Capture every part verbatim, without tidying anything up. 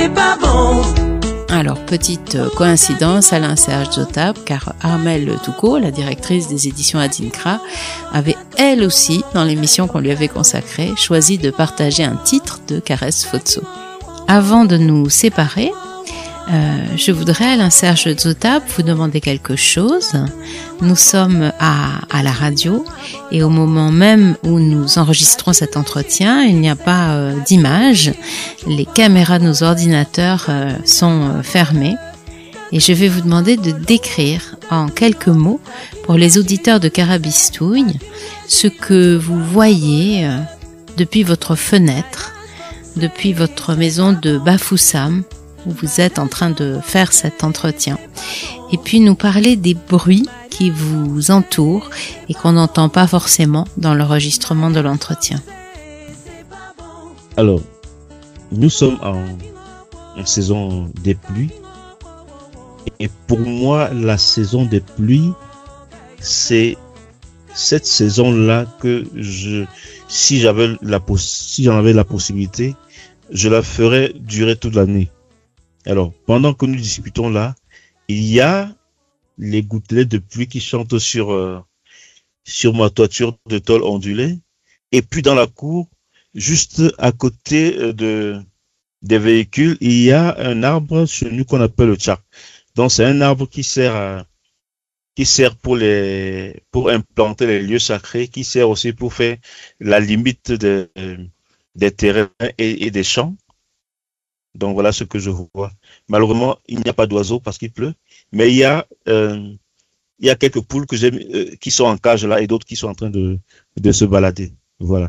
c'est pas bon. Alors, petite coïncidence, Alain Serge Zotap, car Armelle Toucault, la directrice des éditions Adinkra, avait elle aussi, dans l'émission qu'on lui avait consacrée, choisi de partager un titre de Caresse Fotso. Avant de nous séparer, euh, je voudrais, Alain Serge Zotap, vous demander quelque chose. Nous sommes à, à la radio et au moment même où nous enregistrons cet entretien, il n'y a pas euh, d'image. Les caméras de nos ordinateurs euh, sont euh, fermées et je vais vous demander de décrire en quelques mots pour les auditeurs de Carabistouille ce que vous voyez euh, depuis votre fenêtre, depuis votre maison de Bafoussam, où vous êtes en train de faire cet entretien. Et puis nous parler des bruits qui vous entourent et qu'on n'entend pas forcément dans l'enregistrement de l'entretien. Alors, nous sommes en, en saison des pluies. Et pour moi, la saison des pluies, c'est cette saison-là que je, si j'avais la, si j'en avais la possibilité, je la ferais durer toute l'année. Alors, pendant que nous discutons là, il y a les gouttelettes de pluie qui chantent sur euh, sur ma toiture de tôle ondulée. Et puis dans la cour, juste à côté de des véhicules, il y a un arbre chez nous qu'on appelle le tchak. Donc c'est un arbre qui sert à, qui sert pour les pour implanter les lieux sacrés, qui sert aussi pour faire la limite de, des terrains et, et des champs. Donc voilà ce que je vois. Malheureusement, il n'y a pas d'oiseaux parce qu'il pleut, mais il y a euh, il y a quelques poules que j'aime euh, qui sont en cage là et d'autres qui sont en train de de se balader. Voilà.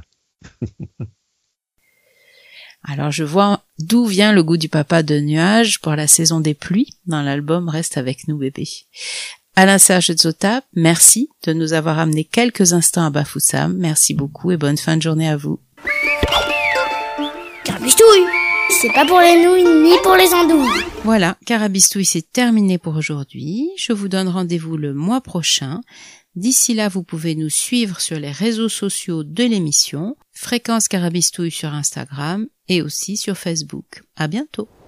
Alors je vois d'où vient le goût du papa de nuages pour la saison des pluies dans l'album Reste avec nous bébé. Alain Serge Zotap, merci de nous avoir amené quelques instants à Bafoussam. Merci beaucoup et bonne fin de journée à vous. Carabistouille, c'est pas pour les nouilles ni pour les andouilles. Voilà, Carabistouille, c'est terminé pour aujourd'hui. Je vous donne rendez-vous le mois prochain. D'ici là, vous pouvez nous suivre sur les réseaux sociaux de l'émission, Fréquence Carabistouille sur Instagram et aussi sur Facebook. À bientôt.